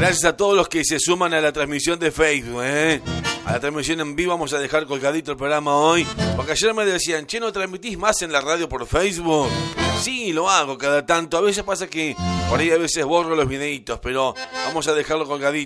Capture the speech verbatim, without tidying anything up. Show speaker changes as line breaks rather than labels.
Gracias a todos los que se suman a la transmisión de Facebook, ¿eh? A la transmisión en vivo vamos a dejar colgadito el programa hoy. Porque ayer me decían, che, ¿no transmitís más en la radio por Facebook? Sí, lo hago cada tanto. A veces pasa que por ahí a veces borro los videitos, pero vamos a dejarlo colgadito.